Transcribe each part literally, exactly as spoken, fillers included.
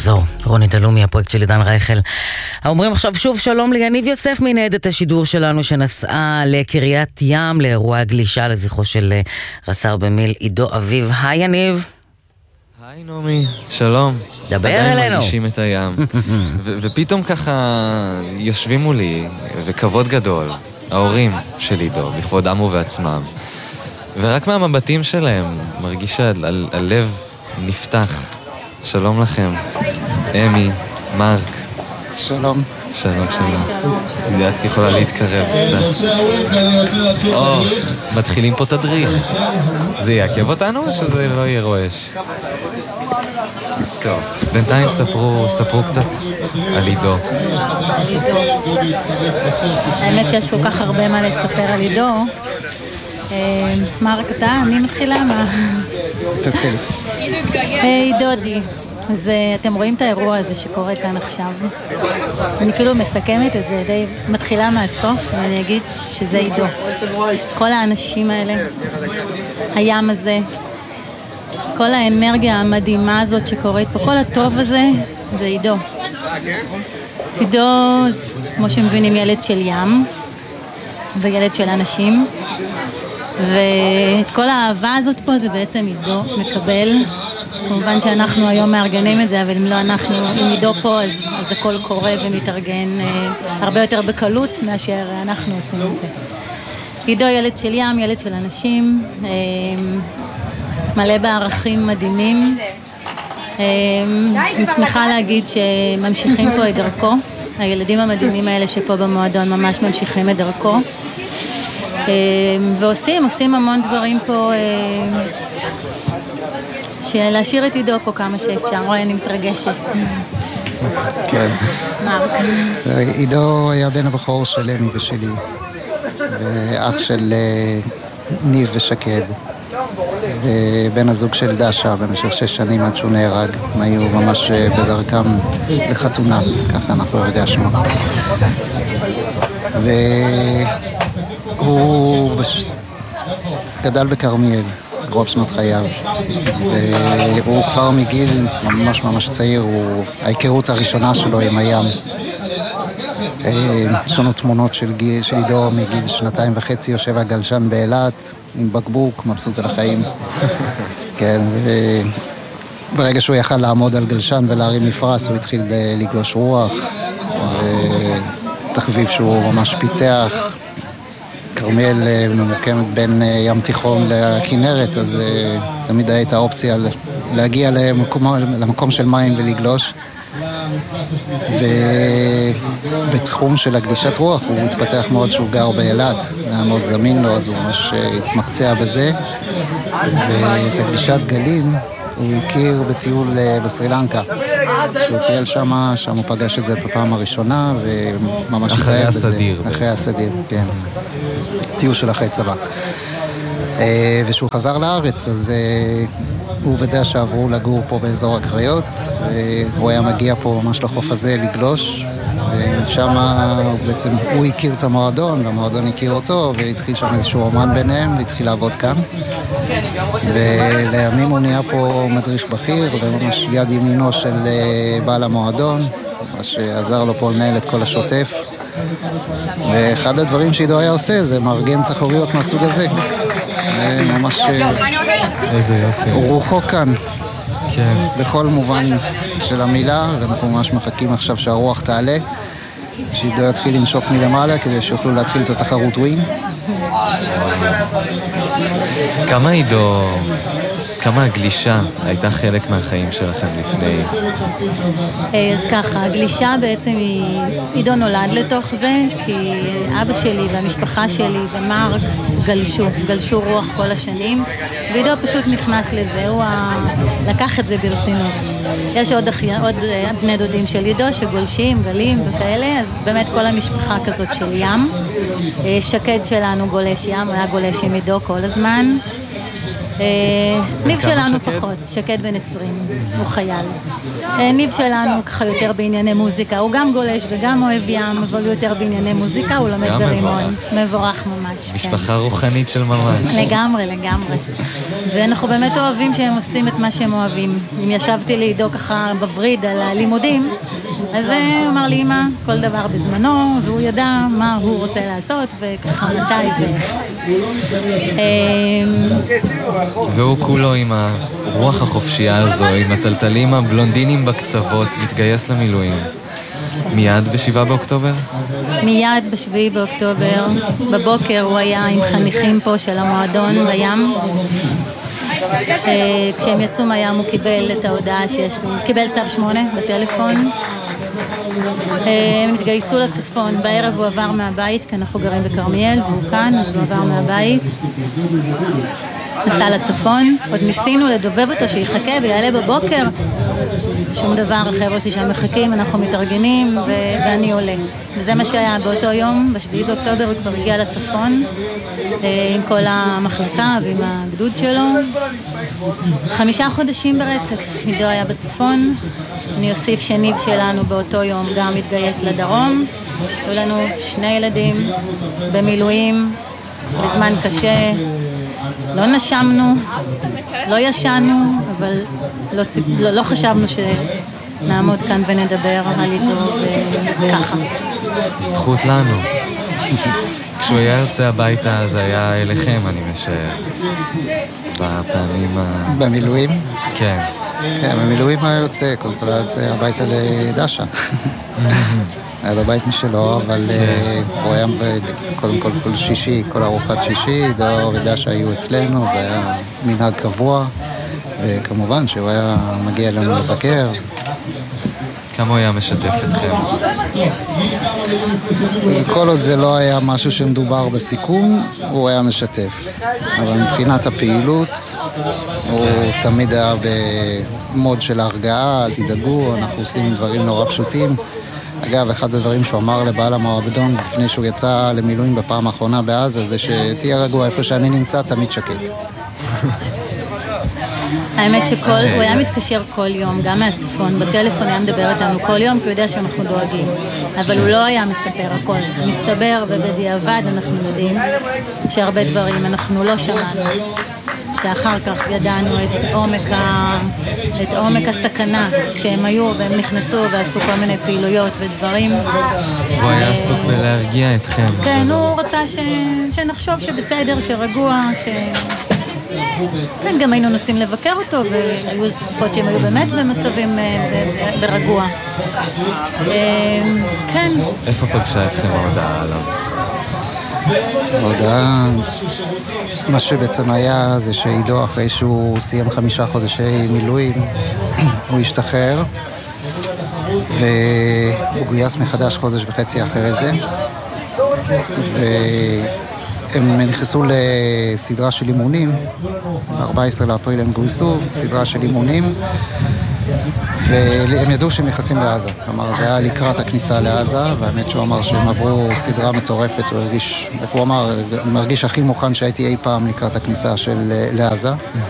נחזור. רוני דלומי, הפרויקט של עידן רייכל. אומרים עכשיו שוב שלום ליניב יוסף מניידת השידור שלנו שנסעה לקריית ים לאירוע הגלישה לזכרו של רס"ר במיל עידו אביב. היי יניב. היי נעמי, שלום. דבר אלינו. עדיין מרגישים את הים. ו- ופתאום ככה יושבים מולי, וכבוד גדול, ההורים של עידו, בכבוד עמו ועצמם. ורק מהמבטים שלהם מרגיש שהלב נפתח. שלום לכם, אמי, מרק. שלום. שלום, שלום. את יכולה להתקרב קצת. או, מתחילים פה תדריך. זה יעכב אותנו או שזה לא יהיה רועש? טוב, בינתיים ספרו, ספרו קצת על עידו. האמת שיש כל כך הרבה מה לספר על עידו. מרק, אתה? אני מתחילה מה? תתחיל. היי דודי, אז אתם רואים את האירוע הזה שקורה כאן עכשיו. אני כאילו מסכמת את זה, די מתחילה מהסוף, ואני אגיד שזה עידו. כל האנשים האלה, הים הזה, כל האנרגיה המדהימה הזאת שקורית פה, כל הטוב הזה, זה עידו. עידו, כמו שמבינים, ילד של ים, וילד של אנשים. ואת כל האהבה הזאת פה זה בעצם עידו מקבל. כמובן שאנחנו היום מארגנים את זה, אבל אם לא אנחנו, אם עידו פה, אז, אז הכל קורה ומתארגן אה, הרבה יותר בקלות מאשר אנחנו עושים את זה. עידו ילד של ים, ילד של אנשים, אה, מלא בערכים מדהימים. אה, אני שמחה להגיד שממשיכים פה את דרכו. הילדים המדהימים האלה שפה במועדון ממש ממשיכים את דרכו. ועושים, עושים המון דברים פה, להשאיר את עידו פה כמה שאפשר. רואי, אני מתרגשת. כן. מרק. עידו היה בן הבכור של אמי ושלי, ואח של ניב ושקד, ובן הזוג של דשה במשך שש שנים עד שהוא נהרג. הם היו ממש בדרכם לחתונה, ככה אנחנו הרגשנו. ו... הוא בש... גדל בכרמיאל, רוב שנות חייו, והוא כבר מגיל ממש ממש צעיר, הוא... ההיכרות הראשונה שלו עם הים. יש לנו תמונות של, גיל... של עידו מגיל שנתיים וחצי, יושב הגלשן באילת, עם בקבוק, מבסוט על החיים. כן, וברגע שהוא יכל לעמוד על גלשן ולהרים מפרס, הוא התחיל לגלוש רוח, ותחביב שהוא ממש פיתח. כרמיאל ממוקמת בין ים תיכון לכנרת, אז תמיד הייתה אופציה להגיע למקום, למקום של מים ולגלוש. ובתחום של הגלישת רוח הוא התפתח מאוד שהוא גר באילת, היה מאוד זמין לו, אז הוא ממש התמקצע בזה. ואת הגלישת גלים הוא הכיר בטיול בסרילנקה. הוא טייל שם, שם הוא פגש את זה בפעם הראשונה, וממש אחרי הסדיר. אחרי הסדיר, כן. טיול של אחרי צבא. ושהוא חזר לארץ, אז הוא ודאשה עברו לגור פה באזור הקריות, והוא היה מגיע פה ממש לחוף הזה לגלוש, ושם בעצם הוא הכיר את המועדון, והמועדון הכיר אותו, והתחיל שם איזשהו אומן ביניהם, והתחיל לעבוד כאן. ולימים הוא נהיה פה מדריך בכיר, וממש יד ימינו של בעל המועדון, מה שעזר לו פה לנהל את כל השוטף. ואחד הדברים שעידו היה עושה זה מארגן תחרויות מהסוג הזה. ממש... איזה יופי. רוחו כאן. כן. בכל מובן של המילה, ואנחנו ממש מחכים עכשיו שהרוח תעלה, שעידו יתחיל לנשוף מלמעלה כדי שיוכלו להתחיל את התחרות ווין. כמה עידו, כמה הגלישה הייתה חלק מהחיים שלכם לפני? אז ככה, הגלישה בעצם היא, עידו נולד לתוך זה, כי אבא שלי והמשפחה שלי ומרק גלשו, גלשו רוח כל השנים, ועידו פשוט נכנס לזה, הוא לקח את זה ברצינות. יש עוד, עוד בני דודים של עידו שגולשים, גלים וכאלה, אז באמת כל המשפחה כזאת של ים. שקד שלנו גולש ים, הוא היה גולש עם עידו כל הזמן. ניב שלנו פחות, שקד בן עשרים, הוא חייל. ניב שלנו ככה יותר בענייני מוזיקה, הוא גם גולש וגם אוהב ים, אבל הוא יותר בענייני מוזיקה, הוא לומד ברימון. מבורך ממש. משפחה רוחנית של ממש. לגמרי, לגמרי. ואנחנו באמת אוהבים שהם עושים את מה שהם אוהבים. אם ישבתי לידו ככה בווריד על הלימודים, אז הוא אמר לי, אמא, כל דבר בזמנו, והוא ידע מה הוא רוצה לעשות, וככה מתי ואיך. והוא כולו עם הרוח החופשייה הזו, עם הטלטלים הבלונדינים בקצוות, מתגייס למילואים. מיד בשבעה באוקטובר? מיד בשביעי באוקטובר. בבוקר הוא היה עם חניכים פה של המועדון בים. כשהם יצאו מהים הוא קיבל את ההודעה שיש לו, הוא קיבל צו שמונה בטלפון. הם התגייסו לצפון, בערב הוא עבר מהבית, כי אנחנו גרים בכרמיאל והוא כאן, אז הוא עבר מהבית. נסע לצפון, עוד ניסינו לדובב אותו שיחכה ויעלה בבוקר. שום דבר, החבר'ה שלי שם מחכים, אנחנו מתארגנים ו- ואני עולה. וזה מה שהיה באותו יום, בשביעי באוקטובר הוא כבר הגיע לצפון עם כל המחלקה ועם הגדוד שלו. חמישה חודשים ברצף, עידו היה בצפון. אני אוסיף שניב שלנו באותו יום גם התגייס לדרום. היו לנו שני ילדים במילואים, בזמן קשה. לא נשמנו, לא ישנו, אבל לא, לא, לא חשבנו שנעמוד כאן ונדבר על איתו וככה. זכות לנו. כשהוא היה יוצא הביתה, זה היה אליכם, אני משער. בפעמים ה... במילואים? כן. כן, במילואים היה יוצא, קודם כל היה יוצא הביתה לדשה. היה בבית משלו, אבל הוא היה קודם כל כל שישי, כל ארוחת שישי, דור ודשה היו אצלנו, והיה מנהג קבוע, וכמובן שהוא היה מגיע לנו לבקר. כמה הוא היה משתף אתכם? כל עוד זה לא היה משהו שמדובר בסיכום, הוא היה משתף. אבל מבחינת הפעילות, הוא תמיד היה במוד של הרגעה, אל תדאגו, אנחנו עושים דברים נורא פשוטים. אגב, אחד הדברים שהוא אמר לבעל המועדון לפני שהוא יצא למילואים בפעם האחרונה בעזה, זה שתהיה רגוע, איפה שאני נמצא, תמיד שקט. האמת שכל, הוא היה מתקשר כל יום, גם מהצפון, בטלפון היה מדבר איתנו כל יום, כי הוא יודע שאנחנו דואגים. אבל הוא לא היה מסתפר הכל. מסתבר ובדיעבד אנחנו יודעים שהרבה דברים אנחנו לא שמענו. שאחר כך ידענו את עומק, ה... את עומק הסכנה שהם היו והם נכנסו ועשו כל מיני פעילויות ודברים. הוא היה עסוק בלהרגיע אתכם. כן, הוא רצה ש... שנחשוב שבסדר, שרגוע, ש... כן, גם היינו נוסעים לבקר אותו, והיו תקופות שהם היו באמת במצבים ברגוע. כן. איפה פגשה אתכם ההודעה עליו? ההודעה, מה שבעצם היה זה שעידו אחרי שהוא סיים חמישה חודשי מילואים, הוא השתחרר, והוא גויס מחדש חודש וחצי אחרי זה, והם נכנסו לסדרה של אימונים, ב-ארבעה עשר לאפריל הם גויסו, סדרה של אימונים, והם ידעו שהם נכנסים לעזה. כלומר, זה היה לקראת הכניסה לעזה, והאמת שהוא אמר שהם עברו סדרה מטורפת, הוא הרגיש, איך הוא אמר, הוא מרגיש הכי מוכן שהייתי אי פעם לקראת הכניסה של לעזה.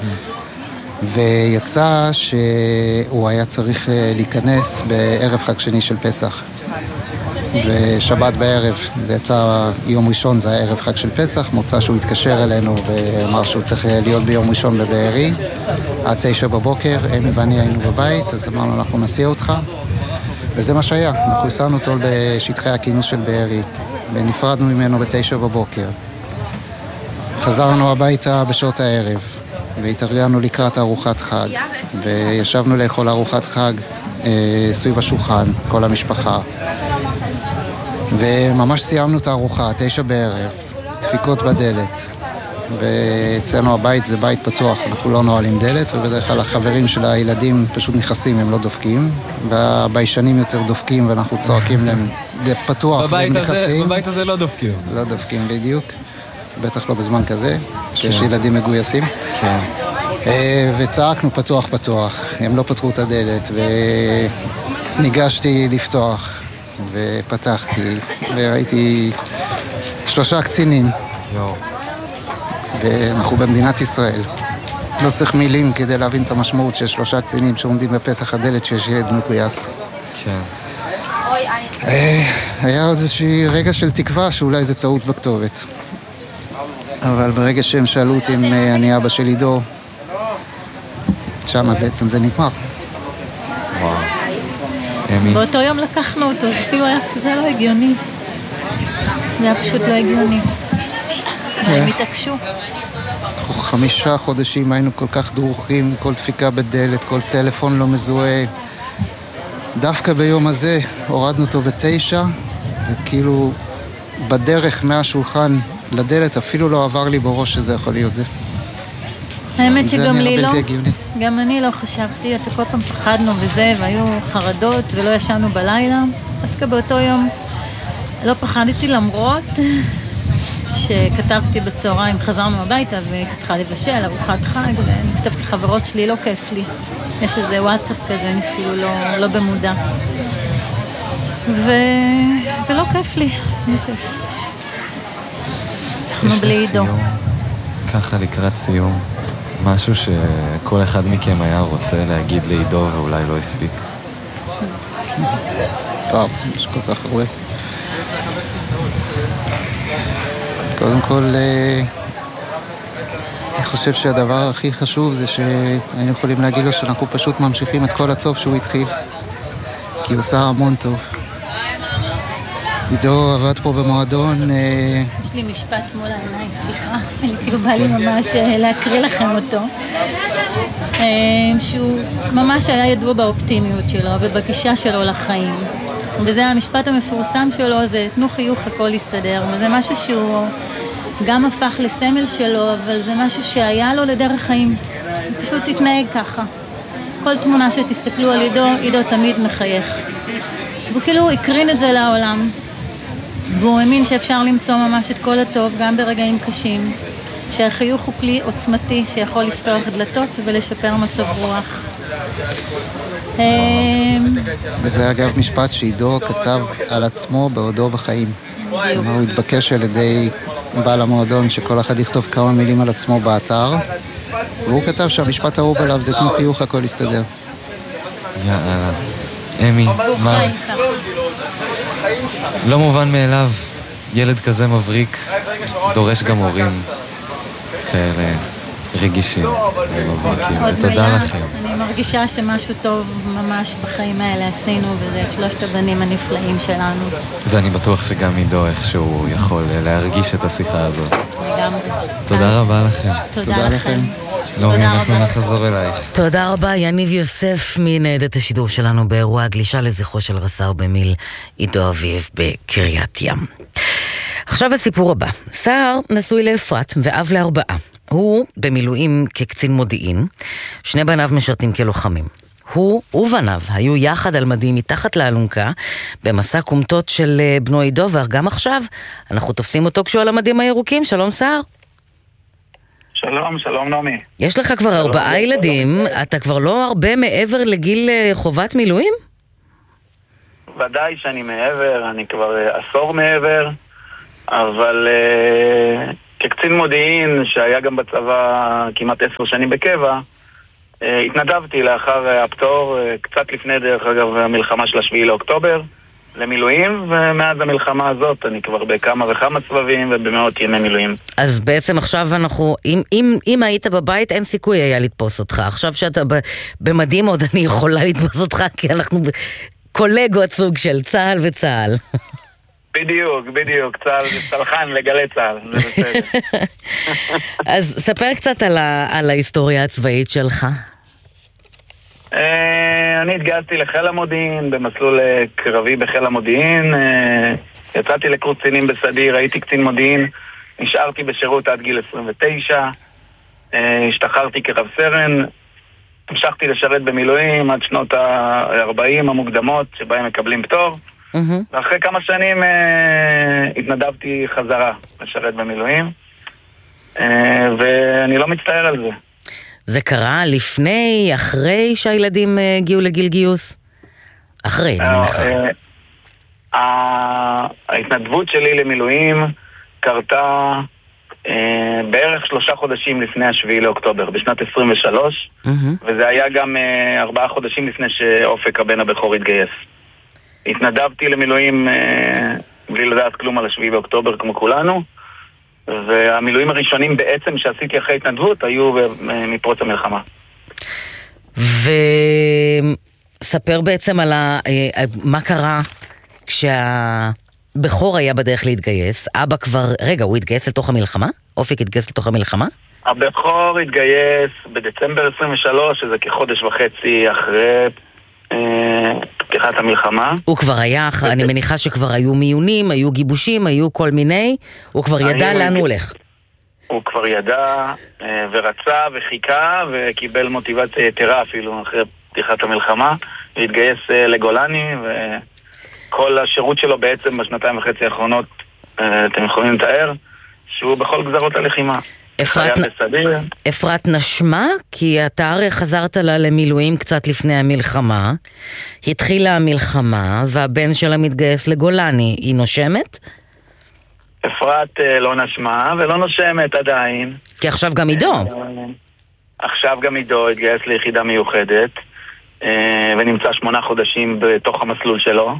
ויצא שהוא היה צריך להיכנס בערב חג שני של פסח. בשבת בערב, זה יצא יום ראשון, זה היה ערב חג של פסח, מוצא שהוא התקשר אלינו ואמר שהוא צריך להיות ביום ראשון בבארי, עד תשע בבוקר, אמי ואני היינו בבית, אז אמרנו אנחנו נסיע אותך, וזה מה שהיה, אנחנו הסענו אותו לשטחי הכינוס של בארי, ונפרדנו ממנו בתשע בבוקר. חזרנו הביתה בשעות הערב, והתארגנו לקראת ארוחת חג, וישבנו לאכול ארוחת חג אה, סביב השולחן, כל המשפחה. וממש סיימנו את הארוחה, תשע בערב, דפיקות בדלת. ואצלנו הבית זה בית פתוח, אנחנו לא נועלים דלת, ובדרך כלל החברים של הילדים פשוט נכנסים, הם לא דופקים, והביישנים יותר דופקים ואנחנו צועקים להם, זה פתוח, והם נכנסים. בבית הזה לא דופקים. לא דופקים בדיוק, בטח לא בזמן כזה, שיש ילדים מגויסים. כן. וצעקנו פתוח פתוח, הם לא פתחו את הדלת, וניגשתי לפתוח. ופתחתי, וראיתי שלושה קצינים. יו. ואנחנו במדינת ישראל. לא צריך מילים כדי להבין את המשמעות של שלושה קצינים שעומדים בפתח הדלת שיש ילד מגויס. כן. היה עוד איזושהי רגע של תקווה שאולי זה טעות בכתובת. אבל ברגע שהם שאלו אותי אם אני אבא של עידו, שם בעצם זה נגמר. וואו. אמי. באותו יום לקחנו אותו, זה כאילו היה כזה לא הגיוני. זה היה פשוט לא הגיוני. הם התעקשו. חמישה חודשים היינו כל כך דרוכים, כל דפיקה בדלת, כל טלפון לא מזוהה. דווקא ביום הזה הורדנו אותו בתשע, וכאילו בדרך מהשולחן לדלת אפילו לא עבר לי בראש שזה יכול להיות זה. האמת שגם לי לא, גם אני לא חשבתי, אתה כל פעם פחדנו וזה, והיו חרדות ולא ישנו בלילה. דווקא באותו יום לא פחדתי למרות שכתבתי בצהריים, חזרנו הביתה והייתי צריכה לבשל, ארוחת חג, ואני כתבתי חברות שלי, לא כיף לי. יש איזה וואטסאפ כזה, אני אפילו לא, לא במודע. ו... ולא כיף לי, לא כיף. אנחנו בלי עידו. ככה לקראת סיום, משהו שכל אחד מכם היה רוצה להגיד לעידו ואולי לא הספיק. וואו, יש כל כך הרבה. קודם כל, אני חושב שהדבר הכי חשוב זה שהיינו יכולים להגיד לו שאנחנו פשוט ממשיכים את כל הטוב שהוא התחיל, כי הוא עושה המון טוב. עידו עבד פה במועדון. יש לי משפט מול העיניים, סליחה, שאני כאילו בא לי ממש להקריא לכם אותו. שהוא ממש היה ידוע באופטימיות שלו ובגישה שלו לחיים. וזה המשפט המפורסם שלו, זה תנו חיוך הכל יסתדר, וזה משהו שהוא גם הפך לסמל שלו, אבל זה משהו שהיה לו לדרך חיים. הוא פשוט התנהג ככה. כל תמונה שתסתכלו על עידו, עידו תמיד מחייך. והוא כאילו הקרין את זה לעולם, והוא האמין שאפשר למצוא ממש את כל הטוב, גם ברגעים קשים, שהחיוך הוא כלי עוצמתי שיכול לפתוח דלתות ולשפר מצב רוח. וזה אגב משפט שעידו כתב על עצמו בעודו בחיים. הוא התבקש על ידי בעל המועדון שכל אחד יכתוב כמה מילים על עצמו באתר, והוא כתב שהמשפט האהוב עליו זה תנו חיוך הכל יסתדר. יאללה. אמי, מה? לא מובן מאליו, ילד כזה מבריק דורש גם הורים כאלה רגישים ומבריקים. ותודה לכם. אני מרגישה שמשהו טוב ממש בחיים האלה עשינו, וזה את שלושת הבנים הנפלאים שלנו. ואני בטוח שגם עידו איכשהו יכול להרגיש את השיחה הזאת. לגמרי. תודה רבה לכם. תודה לכם. נעמי, אנחנו נחזור אלייך. תודה רבה, יניב יוסף מניידת השידור שלנו באירוע הגלישה לזכרו של רס"ר במיל עידו אביב בקריית ים. עכשיו הסיפור הבא. סער נשוי לאפרת ואב לארבעה. הוא במילואים כקצין מודיעין, שני בניו משרתים כלוחמים. הוא ובניו היו יחד על מדים מתחת לאלונקה במסע קומטות של בנו עידו, וגם עכשיו אנחנו תופסים אותו כשהוא על המדים הירוקים. שלום סער. שלום, שלום נעמי. יש לך כבר ארבעה ילדים, אתה כבר לא הרבה מעבר לגיל חובת מילואים? ודאי שאני מעבר, אני כבר עשור מעבר, אבל uh, כקצין מודיעין שהיה גם בצבא כמעט עשר שנים בקבע, uh, התנדבתי לאחר הפטור, uh, קצת לפני דרך אגב המלחמה של השביעי לאוקטובר, למילואים, ומאז המלחמה הזאת אני כבר בכמה וכמה סבבים ובמאות ימי מילואים. אז בעצם עכשיו אנחנו, אם, אם, אם היית בבית אין סיכוי היה לתפוס אותך. עכשיו שאתה במדים עוד אני יכולה לתפוס אותך, כי אנחנו קולגות סוג של צהל וצהל. בדיוק, בדיוק, צהל וסלחן לגלי צהל, זה בסדר. אז ספר קצת על, ה, על ההיסטוריה הצבאית שלך. אני התגייסתי לחיל המודיעין, במסלול קרבי בחיל המודיעין, יצאתי לקורס קצינים בסדיר, הייתי קצין מודיעין, נשארתי בשירות עד גיל עשרים ותשע, השתחררתי כרב סרן, המשכתי לשרת במילואים עד שנות ה-ארבעים המוקדמות שבהם מקבלים פטור, ואחרי כמה שנים התנדבתי חזרה לשרת במילואים, ואני לא מצטער על זה. זה קרה לפני, אחרי שהילדים הגיעו לגיל גיוס? אחרי, אני מניחה. ההתנדבות שלי למילואים קרתה אה, בערך שלושה חודשים לפני השביעי לאוקטובר, בשנת עשרים ושלוש, Mm-hmm. וזה היה גם אה, ארבעה חודשים לפני שאופק הבן הבכור התגייס. התנדבתי למילואים אה, בלי לדעת כלום על השביעי באוקטובר כמו כולנו, והמילואים הראשונים בעצם שעשיתי אחרי התנדבות היו אה, מפרוץ המלחמה. וספר בעצם על ה... מה קרה כשהבכור היה בדרך להתגייס. אבא כבר... רגע, הוא התגייס לתוך המלחמה? אופק התגייס לתוך המלחמה? הבכור התגייס בדצמבר עשרים ושלוש, שזה כחודש וחצי אחרי אה, פתיחת המלחמה. הוא כבר היה, אני מניחה שכבר היו מיונים, היו גיבושים, היו כל מיני, הוא כבר ידע לאן הוא הולך. הוא כבר ידע אה, ורצה וחיכה וקיבל מוטיבציה יתרה אפילו אחרי פתיחת המלחמה, והתגייס אה, לגולני, וכל השירות שלו בעצם בשנתיים וחצי האחרונות, אה, אתם יכולים לתאר, שהוא בכל גזרות הלחימה. אפרת, אפרת נשמה, כי אתה הרי חזרת לה למילואים קצת לפני המלחמה, התחילה המלחמה והבן שלה מתגייס לגולני, היא נושמת? אפרת לא נשמה ולא נושמת עדיין. כי עכשיו גם עידו. עכשיו גם עידו התגייס ליחידה מיוחדת, ונמצא שמונה חודשים בתוך המסלול שלו,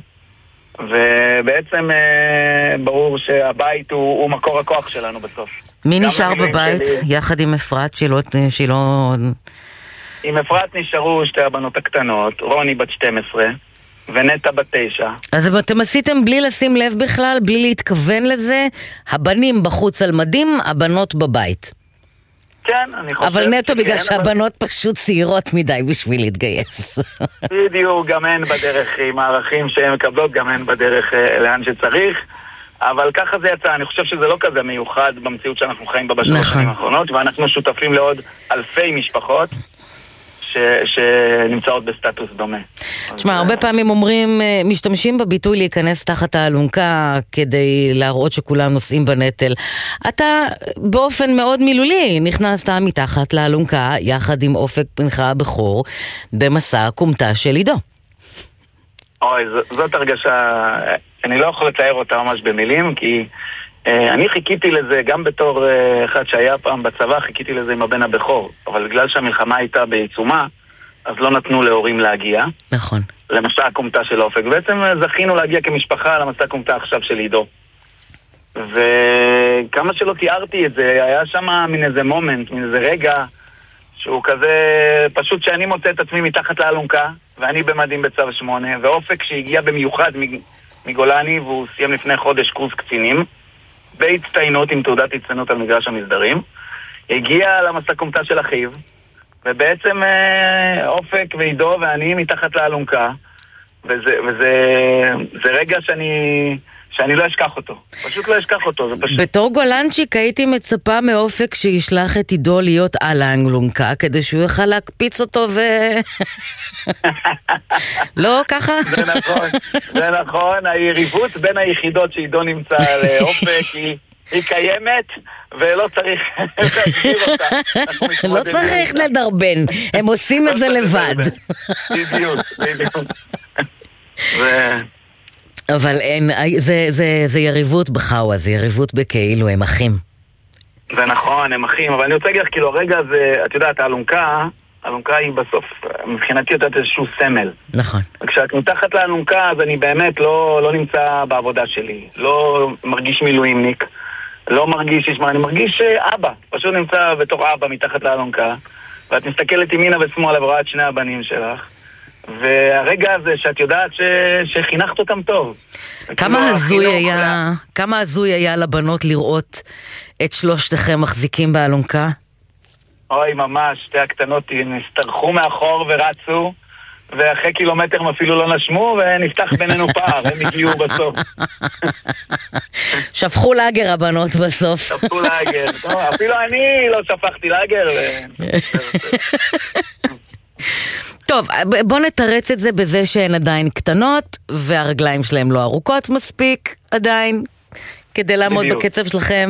ובעצם ברור שהבית הוא, הוא מקור הכוח שלנו בסוף. מי נשאר בבית שלי, יחד עם אפרת שלא... שלא... עם אפרת נשארו שתי הבנות הקטנות, רוני בת שתים עשרה ונטה בת תשע. אז אתם עשיתם בלי לשים לב בכלל, בלי להתכוון לזה, הבנים בחוץ על מדים, הבנות בבית. כן, אני חושב... אבל נטו בגלל כן, שהבנות אבל... פשוט צעירות מדי בשביל להתגייס. בדיוק, גם הן בדרך עם הערכים שהן מקבלות, גם הן בדרך לאן שצריך. אבל ככה זה יצא, אני חושב שזה לא כזה מיוחד במציאות שאנחנו חיים בה בשלוש שנים האחרונות, ואנחנו שותפים לעוד אלפי משפחות ש... שנמצאות בסטטוס דומה. תשמע, אז... הרבה פעמים אומרים, משתמשים בביטוי להיכנס תחת האלונקה כדי להראות שכולם נושאים בנטל. אתה באופן מאוד מילולי נכנסת מתחת לאלונקה יחד עם אופק בנך הבכור במסע קומתה של עידו. אוי, זאת הרגשה... אני לא יכול לתאר אותה ממש במילים, כי אה, אני חיכיתי לזה גם בתור אה, אחד שהיה פעם בצבא, חיכיתי לזה עם הבן הבכור. אבל בגלל שהמלחמה הייתה בעיצומה, אז לא נתנו להורים להגיע. נכון. למסע הקומתה של אופק. בעצם זכינו להגיע כמשפחה למסע הקומתה עכשיו של עידו. וכמה שלא תיארתי את זה, היה שם מין איזה מומנט, מין איזה רגע, שהוא כזה, פשוט שאני מוצא את עצמי מתחת לאלונקה, ואני במדים בצו שמונה, ואופק שהגיע במיוחד מגולני, והוא סיים לפני חודש קורס קצינים, בהצטיינות עם תעודת הצטיינות על מגרש המסדרים, הגיע למסע קומתה של אחיו, ובעצם אה, אופק ועידו ואני מתחת לאלונקה, וזה, וזה זה רגע שאני, שאני לא אשכח אותו. פשוט לא אשכח אותו. זה פשוט... בתור גולנצ'יק הייתי מצפה מאופק שישלח את עידו להיות על האלונקה, כדי שהוא יוכל להקפיץ אותו ו... לא ככה? זה נכון, זה נכון. היריבות בין היחידות שעידו נמצא על אופק היא... היא קיימת, ולא צריך להסביר אותה. לא צריך לדרבן, הם עושים את זה לבד. בדיוק, בדיוק. אבל אין, זה יריבות בחאווה, זה יריבות בכאילו, הם אחים. זה נכון, הם אחים, אבל אני רוצה להגיד לך, כאילו, הרגע זה, את יודעת, האלונקה, האלונקה היא בסוף, מבחינתי יודעת איזשהו סמל. נכון. כשאת מתחת לאלונקה, אז אני באמת לא נמצא בעבודה שלי, לא מרגיש מילואימניק. לא מרגיש, ישמע, אני מרגיש אבא, פשוט נמצא בתור אבא מתחת לאלונקה, ואת מסתכלת ימינה ושמאלה ורואה את שני הבנים שלך, והרגע הזה שאת יודעת ש... שחינכת אותם טוב. כמה הזוי היה, כמה הזוי היה לבנות לראות את שלושתכם מחזיקים באלונקה? אוי, ממש, שתי הקטנות נסתרחו מאחור ורצו, ואחרי קילומטר הם אפילו לא נשמו, ונפתח בינינו פער, הם הגיעו בסוף. שפכו לאגר הבנות בסוף. שפכו לאגר, אפילו אני לא שפכתי לאגר. טוב, בוא נתרץ את זה בזה שהן עדיין קטנות, והרגליים שלהם לא ארוכות מספיק עדיין, כדי לעמוד בקצב שלכם.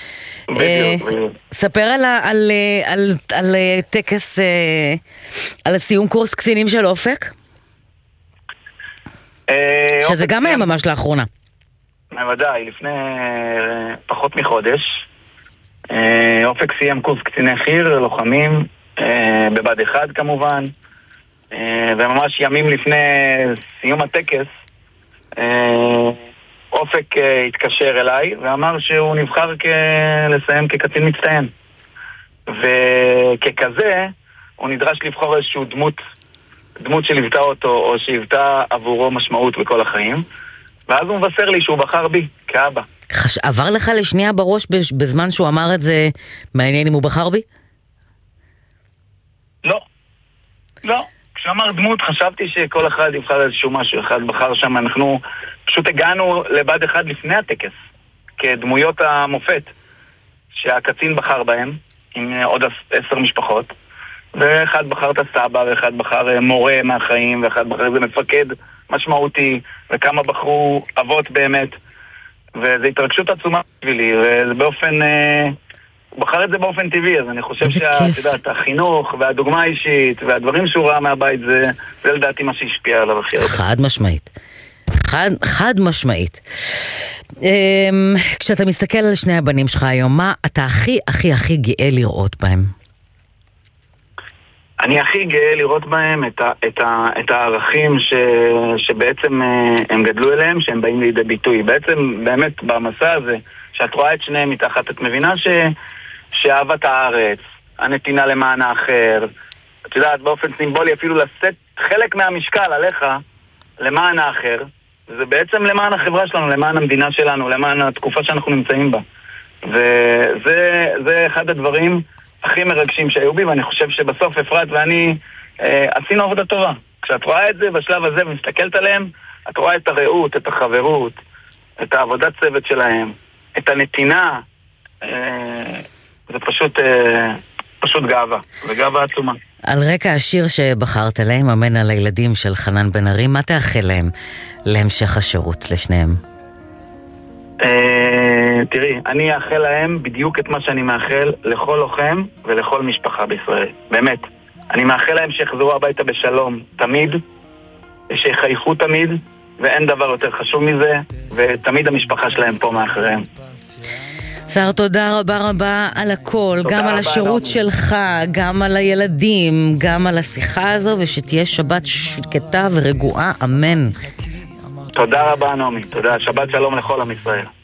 ספר על, על, על, על טקס, על הסיום קורס קצינים של אופק, שזה גם היה ממש לאחרונה. בוודאי, לפני פחות מחודש. אופק סיים קורס קציני חי"ר, לוחמים, בבד אחד כמובן, וממש ימים לפני סיום הטקס, אופק התקשר אליי ואמר שהוא נבחר לסיים כקצין מצטיין. וככזה, הוא נדרש לבחור איזשהו דמות, דמות שליוותה אותו או שהיוותה עבורו משמעות בכל החיים. ואז הוא מבשר לי שהוא בחר בי כאבא. חש... עבר לך לשנייה בראש בזמן שהוא אמר את זה, מעניין אם הוא בחר בי? לא. לא. כשאמר דמות חשבתי שכל אחד יבחר איזשהו משהו, אחד בחר שם. אנחנו פשוט הגענו לבד אחד לפני הטקס, כדמויות המופת שהקצין בחר בהם, עם עוד עשר משפחות, ואחד בחר את הסבא, ואחד בחר מורה מהחיים, ואחד בחר איזה מפקד משמעותי, וכמה בחרו אבות באמת, וזו התרגשות עצומה בשבילי, וזה באופן, הוא בחר את זה באופן טבעי, אז אני חושב שהתדעת, החינוך והדוגמה האישית והדברים שהוא ראה מהבית, זה, זה לדעתי מה שהשפיע עליו הכי הרבה. חד משמעית. חד, חד משמעית. כשאתה מסתכל על שני הבנים שלך היום, מה אתה הכי הכי הכי גאה לראות בהם? אני הכי גאה לראות בהם את, ה, את, ה, את הערכים ש, שבעצם הם גדלו אליהם, שהם באים לידי ביטוי. בעצם באמת במסע הזה, שאת רואה את שניהם מתחת, את מבינה ש, שאהבת הארץ, הנתינה למען האחר, את יודעת, באופן סימבולי אפילו לשאת חלק מהמשקל עליך למען האחר, זה בעצם למען החברה שלנו, למען המדינה שלנו, למען התקופה שאנחנו נמצאים בה. וזה זה אחד הדברים הכי מרגשים שהיו בי, ואני חושב שבסוף אפרת ואני אה, עשינו עבודה טובה. כשאת רואה את זה בשלב הזה ומסתכלת עליהם, את רואה את הרעות, את החברות, את העבודת צוות שלהם, את הנתינה, אה, זה פשוט, אה, פשוט גאווה, וגאווה עצומה. על רקע השיר שבחרת להם, אמן על הילדים של חנן בן ארי, מה תאחל להם להמשך השירות לשניהם? תראי, אני אאחל להם בדיוק את מה שאני מאחל לכל לוחם ולכל משפחה בישראל. באמת. אני מאחל להם שיחזרו הביתה בשלום תמיד, שיחייכו תמיד, ואין דבר יותר חשוב מזה, ותמיד המשפחה שלהם פה מאחריהם. שר, תודה רבה רבה על הכל, גם על השירות שלך, גם על הילדים, גם על השיחה הזו, ושתהיה שבת שקטה ורגועה, אמן. תודה רבה נעמי, תודה, שבת שלום לכל עם ישראל.